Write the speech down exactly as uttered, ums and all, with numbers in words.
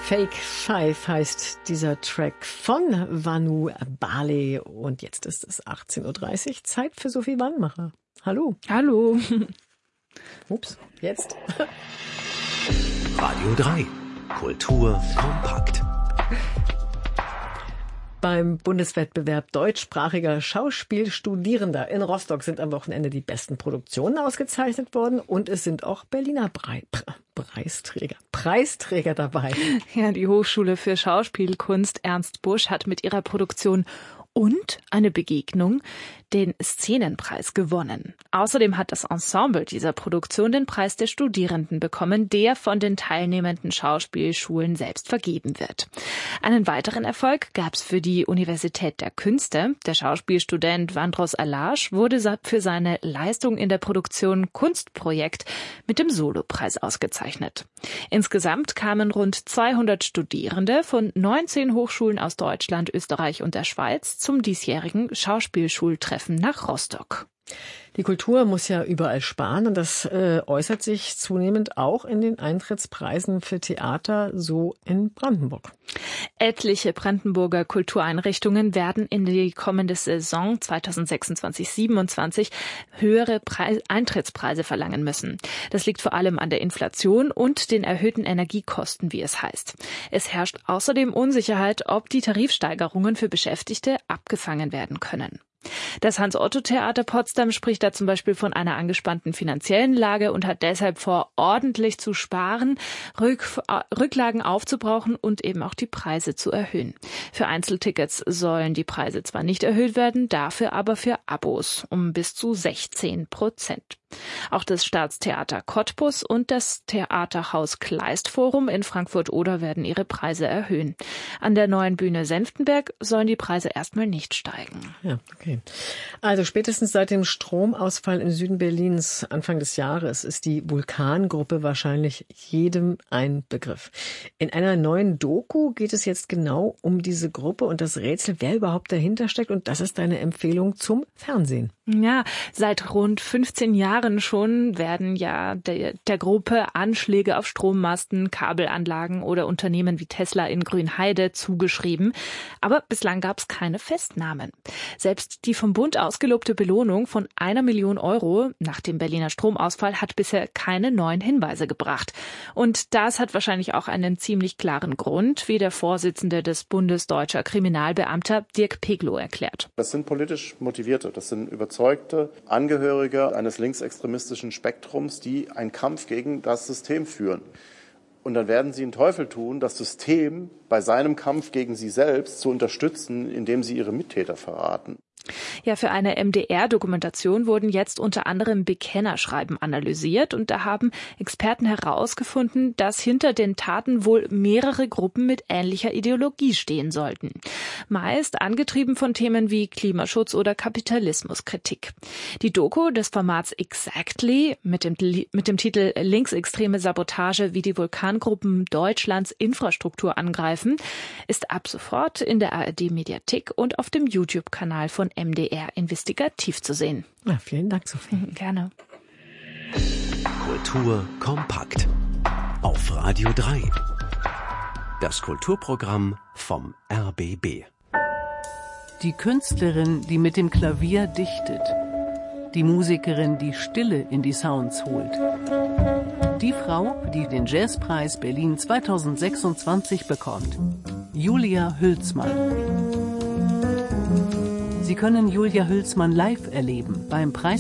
Fake Five heißt dieser Track von Vanu Bale. Und jetzt ist es achtzehn Uhr dreißig, Zeit für Sophie Wannmacher. Hallo. Hallo. Ups, jetzt. Radio drei. Kultur kompakt. Beim Bundeswettbewerb deutschsprachiger Schauspielstudierender in Rostock sind am Wochenende die besten Produktionen ausgezeichnet worden und es sind auch Berliner Brei- Preisträger, Preisträger dabei. Ja, die Hochschule für Schauspielkunst Ernst Busch hat mit ihrer Produktion Und eine Begegnung den Szenenpreis gewonnen. Außerdem hat das Ensemble dieser Produktion den Preis der Studierenden bekommen, der von den teilnehmenden Schauspielschulen selbst vergeben wird. Einen weiteren Erfolg gab es für die Universität der Künste. Der Schauspielstudent Vandros Alage wurde für seine Leistung in der Produktion Kunstprojekt mit dem Solopreis ausgezeichnet. Insgesamt kamen rund zweihundert Studierende von neunzehn Hochschulen aus Deutschland, Österreich und der Schweiz zum diesjährigen Schauspielschultreffen nach Rostock. Die Kultur muss ja überall sparen und das äh, äußert sich zunehmend auch in den Eintrittspreisen für Theater, so in Brandenburg. Etliche Brandenburger Kultureinrichtungen werden in die kommende Saison zweitausendsechsundzwanzig siebenundzwanzig höhere Preis- Eintrittspreise verlangen müssen. Das liegt vor allem an der Inflation und den erhöhten Energiekosten, wie es heißt. Es herrscht außerdem Unsicherheit, ob die Tarifsteigerungen für Beschäftigte abgefangen werden können. Das Hans-Otto-Theater Potsdam spricht da zum Beispiel von einer angespannten finanziellen Lage und hat deshalb vor, ordentlich zu sparen, Rück- Rücklagen aufzubrauchen und eben auch die Preise zu erhöhen. Für Einzeltickets sollen die Preise zwar nicht erhöht werden, dafür aber für Abos um bis zu sechzehn Prozent. Auch das Staatstheater Cottbus und das Theaterhaus Kleist Forum in Frankfurt-Oder werden ihre Preise erhöhen. An der neuen Bühne Senftenberg sollen die Preise erstmal nicht steigen. Ja, okay. Also spätestens seit dem Stromausfall im Süden Berlins Anfang des Jahres ist die Vulkan-Gruppe wahrscheinlich jedem ein Begriff. In einer neuen Doku geht es jetzt genau um diese Gruppe und das Rätsel, wer überhaupt dahinter steckt. Und das ist deine Empfehlung zum Fernsehen. Ja, seit rund fünfzehn Jahren schon werden ja der, der Gruppe Anschläge auf Strommasten, Kabelanlagen oder Unternehmen wie Tesla in Grünheide zugeschrieben. Aber bislang gab es keine Festnahmen. Selbst die vom Bund ausgelobte Belohnung von einer Million Euro nach dem Berliner Stromausfall hat bisher keine neuen Hinweise gebracht. Und das hat wahrscheinlich auch einen ziemlich klaren Grund, wie der Vorsitzende des Bundes deutscher Kriminalbeamter Dirk Peglow erklärt. Das sind politisch motivierte, das sind überzeugte Angehörige eines linksextremistischen Spektrums, die einen Kampf gegen das System führen. Und dann werden sie den Teufel tun, das System bei seinem Kampf gegen sie selbst zu unterstützen, indem sie ihre Mittäter verraten. Ja, für eine M D R-Dokumentation wurden jetzt unter anderem Bekennerschreiben analysiert und da haben Experten herausgefunden, dass hinter den Taten wohl mehrere Gruppen mit ähnlicher Ideologie stehen sollten. Meist angetrieben von Themen wie Klimaschutz oder Kapitalismuskritik. Die Doku des Formats Exactly mit dem, mit dem Titel Linksextreme Sabotage, wie die Vulkangruppen Deutschlands Infrastruktur angreifen, ist ab sofort in der A R D-Mediathek und auf dem YouTube-Kanal von M D R Investigativ zu sehen. Ja, vielen Dank, Sophie. Gerne. Kultur kompakt. Auf Radio drei. Das Kulturprogramm vom R B B. Die Künstlerin, die mit dem Klavier dichtet. Die Musikerin, die Stille in die Sounds holt. Die Frau, die den Jazzpreis Berlin zweitausendsechsundzwanzig bekommt. Julia Hülsmann. Sie können Julia Hülsmann live erleben beim Preis